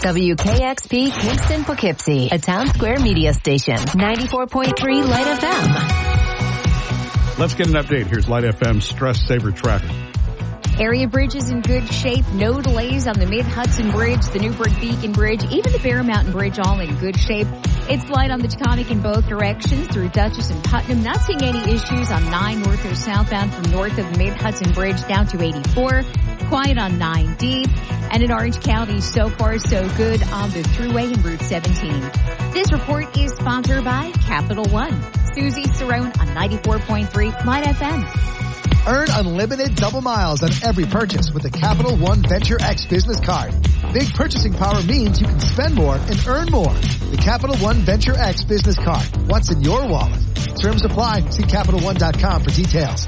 WKXP Kingston Poughkeepsie, a Town Square media station. 94.3 Light FM. Let's get an update. Here's Light FM's Stress Saver traffic. Area Bridge is in good shape. No delays on the Mid-Hudson Bridge, the Newburgh Beacon Bridge, even the Bear Mountain Bridge, all in good shape. It's light on the Taconic in both directions through Dutchess and Putnam. Not seeing any issues on 9 north or southbound from north of the Mid-Hudson Bridge down to 84. Quiet on 9D. And in Orange County, so far so good on the Thruway and Route 17. This report is sponsored by Capital One. Susie Cerrone on 94.3 Light FM. Earn unlimited double miles on every purchase with the Capital One Venture X business card. Big purchasing power means you can spend more and earn more. The Capital One Venture X business card. What's in your wallet? Terms apply. See CapitalOne.com for details.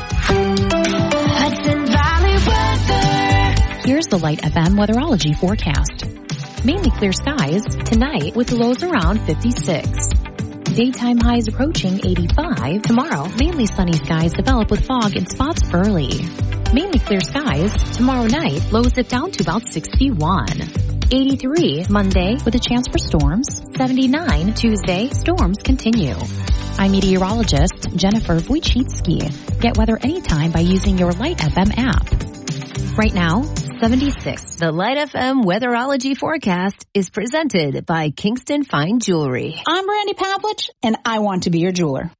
Hudson Valley weather. Here's the Light FM weatherology forecast. Mainly clear skies tonight with lows around 56. Daytime highs approaching 85. Tomorrow, mainly sunny skies develop with fog in spots early. Mainly clear skies. Tomorrow night, lows dip down to about 61. 83 Monday with a chance for storms. 79 Tuesday, storms continue. I'm meteorologist Jennifer Wojcicki. Get weather anytime by using your Light FM app. Right now, 76. The Light FM weatherology forecast is presented by Kingston Fine Jewelry. I'm Brandy Pavlich, and I want to be your jeweler.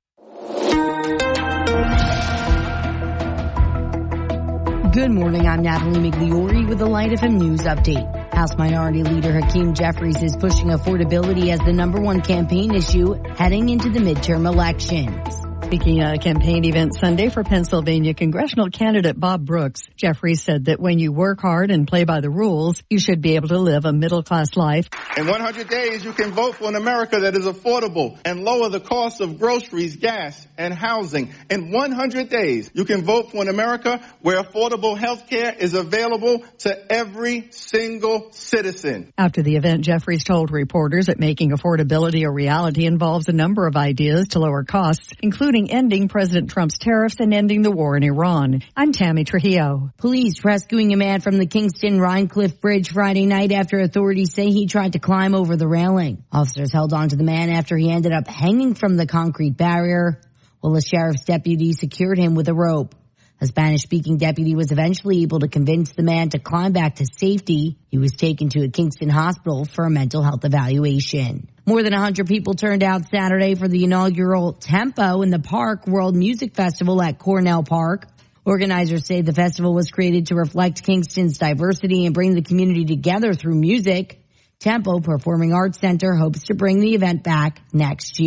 Good morning, I'm Natalie Migliori with the Light FM News Update. House Minority Leader Hakeem Jeffries is pushing affordability as the #1 campaign issue heading into the midterm elections. Speaking at a campaign event Sunday for Pennsylvania congressional candidate Bob Brooks, Jeffries said that when you work hard and play by the rules, you should be able to live a middle-class life. In 100 days, you can vote for an America that is affordable and lower the cost of groceries, gas, and housing. In 100 days, you can vote for an America where affordable health care is available to every single citizen. After the event, Jeffries told reporters that making affordability a reality involves a number of ideas to lower costs, including ending President Trump's tariffs and ending the war in Iran. I'm Tammy Trujillo. Police rescuing a man from the Kingston Rhinecliff Bridge Friday night after authorities say he tried to climb over the railing. Officers held on to the man after he ended up hanging from the concrete barrier, while a sheriff's deputy secured him with a rope. A Spanish-speaking deputy was eventually able to convince the man to climb back to safety. He was taken to a Kingston hospital for a mental health evaluation. More than 100 people turned out Saturday for the inaugural Tempo in the Park World Music Festival at Cornell Park. Organizers say the festival was created to reflect Kingston's diversity and bring the community together through music. Tempo Performing Arts Center hopes to bring the event back next year.